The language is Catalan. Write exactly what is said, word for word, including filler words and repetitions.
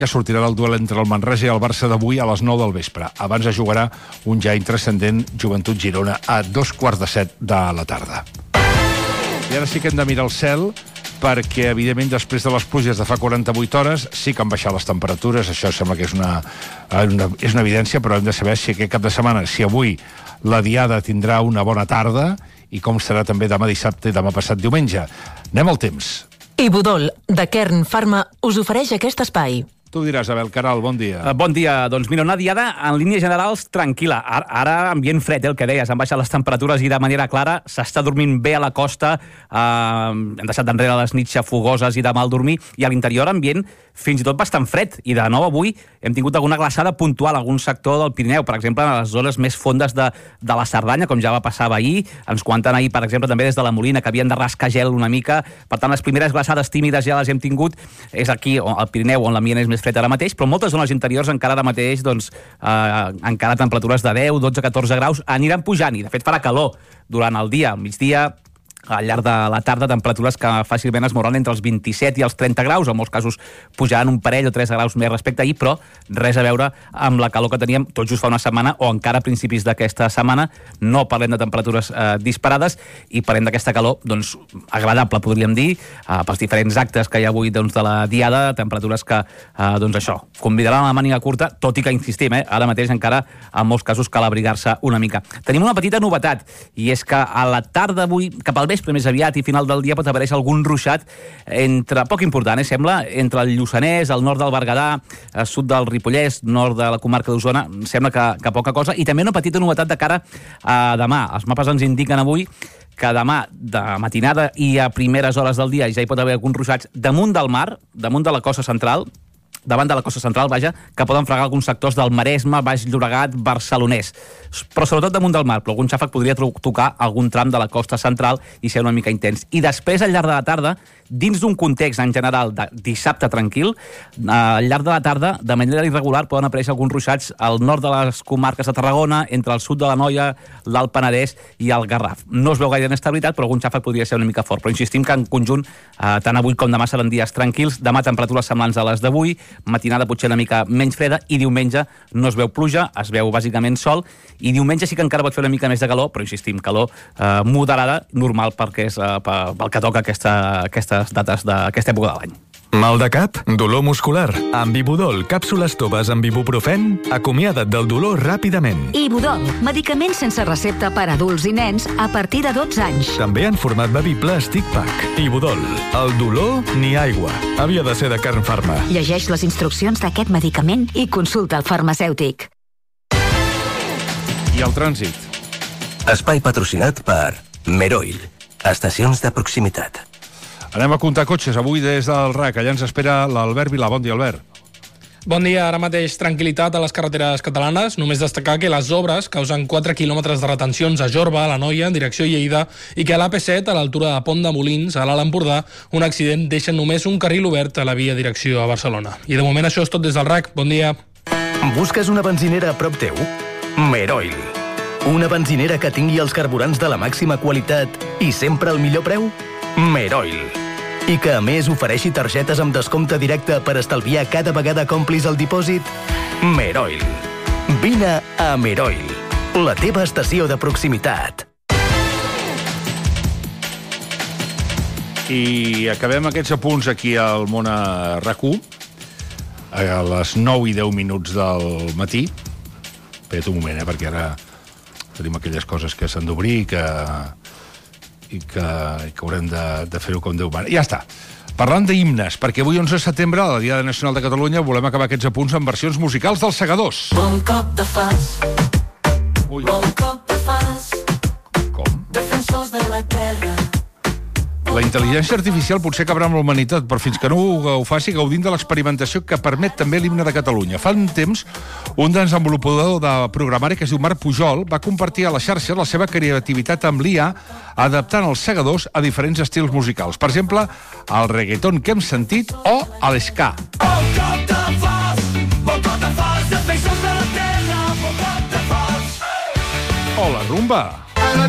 que sortirà del duel entre el Manresa i el Barça d'avui a les nou del vespre. Abans es jugarà un ja intrascendent Joventut Girona a dos quarts de set de la tarda. I ara sí que hem de mirar el cel, perquè, evidentment, després de les pluges de fa quaranta-vuit hores, sí que han baixat les temperatures, això sembla que és una, una, és una evidència, però hem de saber si aquest cap de setmana, si avui la diada tindrà una bona tarda, i com serà també demà dissabte i demà passat diumenge. Anem al temps. Ibudol, de Kern Pharma, us ofereix aquest espai. Tu diràs, Abel Caral, bon dia. Uh, bon dia. Doncs mira, una diada en línies generals tranquil·la. Ara, ara ambient fred, eh, el que deies, han baixat les temperatures i de manera clara s'està dormint bé a la costa, uh, hem deixat d'enrere les nits xafogoses i de mal dormir, i a l'interior ambient fins i tot bastant fred. I de nou avui hem tingut alguna glaçada puntual a algun sector del Pirineu, per exemple, a les zones més fondes de, de la Cerdanya, com ja va passar ahir. Ens quanten ahir, per exemple, també des de la Molina, que havien de rascar gel una mica. Per tant, les primeres glaçades tímides ja les hem tingut. És aquí, al Pirineu, on l'ambient és més fred ara mateix, però moltes zones interiors encara ara mateix, doncs, eh, encara temperatures de deu, dotze, catorze graus, aniran pujant, i de fet farà calor durant el dia, al migdia, al llarg de la tarda, temperatures que fàcilment es mouran entre els vint-i-set i els trenta graus, en molts casos pujaran un parell o tres graus més respecte a ahir, però res a veure amb la calor que teníem tot just fa una setmana o encara a principis d'aquesta setmana. No parlem de temperatures eh, disparades i parlem d'aquesta calor, doncs, agradable, podríem dir, eh, pels diferents actes que hi ha avui, doncs, de la diada, temperatures que, eh, doncs això, convidaran a la màniga curta, tot i que insistim, eh, ara mateix encara en molts casos cal abrigar-se una mica. Tenim una petita novetat, i és que a la tarda avui, cap al vespre més aviat i final del dia, pot aparèixer algun ruixat entre, poc important, eh, sembla, entre el Lluçanès, el nord del Berguedà, el sud del Ripollès, nord de la comarca d'Osona, sembla que, que poca cosa, i també una petita novetat de cara a demà. Els mapes ens indiquen avui que demà, de matinada i a primeres hores del dia, ja hi pot haver alguns ruixats damunt del mar, damunt de la costa central, davant de la costa central, vaja, que poden fregar alguns sectors del Maresme, Baix Llobregat, Barcelonès. Però sobretot damunt del mar, però algun xàfec podria tocar algun tram de la costa central i ser una mica intens. I després, al llarg de la tarda, dins d'un context en general de dissabte tranquil, al llarg de la tarda, de manera irregular, poden aparèixer alguns ruixats al nord de les comarques de Tarragona, entre el sud de l'Anoia, l'Alt Penedès i el Garraf. No es veu gaire inestabilitat, però algun xàfec podria ser una mica fort. Però insistim que en conjunt, eh, tant avui com demà seran dies tranquils, demà temperatures semblants a les d'avui, matinada potser una mica menys freda, i diumenge no es veu pluja, es veu bàsicament sol, i diumenge sí que encara pot fer una mica més de calor, però insistim, calor eh, moderada, normal perquè és eh, pel que toca aquesta, aquestes dates d'aquesta època de l'any. Mal de cap? Dolor muscular? Amb Ibudol, càpsules toves amb ibuprofèn? Acomiada't del dolor ràpidament. Ibudol, medicament sense recepta per a adults i nens a partir de dotze anys. També en format bevible Stick Pack. Ibudol, el dolor ni aigua. Havia de ser de Kern Pharma. Llegeix les instruccions d'aquest medicament i consulta el farmacèutic. I el trànsit? Espai patrocinat per Meroil. Estacions de proximitat. Anem a comptar cotxes avui des del R A C. Allà ens espera l'Albert Vilà. Bon dia, Albert. Bon dia. Ara mateix tranquil·litat a les carreteres catalanes. Només destacar que les obres causen quatre quilòmetres de retencions a Jorba, a l'Anoia, en direcció a Lleida, i que a l'A P set, a l'altura de Pont de Molins, a l'Alt Empordà, un accident deixa només un carril obert a la via direcció a Barcelona. I de moment això és tot des del R A C. Bon dia. Busques una benzinera a prop teu? Meroil. Una benzinera que tingui els carburants de la màxima qualitat i sempre al millor preu? Meroil. I que a més ofereixi targetes amb descompte directe per estalviar cada vegada que omplis el dipòsit? Meroil. Vine a Meroil, la teva estació de proximitat. I acabem aquests apunts aquí al Món a R A C u a les nou i deu minuts del matí. Espera't un moment, eh, perquè ara tenim aquelles coses que s'han d'obrir i que... i que, i que haurem de, de fer-ho com Déu mana. Ja està. Parlant d'himnes, perquè avui, onze de setembre, a la Diada Nacional de Catalunya, volem acabar aquests apunts amb versions musicals dels Segadors. Bon cop de fas. Ui. Bon cop de fas. Com? Defensors de la terra. La intel·ligència artificial potser acabarà amb la humanitat, però fins que no ho, ho faci, gaudint de l'experimentació que permet també l'himne de Catalunya. Fa un temps, un desenvolupador de programari que es diu Marc Pujol va compartir a la xarxa la seva creativitat amb l'I A, adaptant els Segadors a diferents estils musicals. Per exemple, el reggaeton que hem sentit o a l'esca. Bon cop de fas. Bon cop de fas. Defensors de la terra. Bon cop de fas. O la rumba.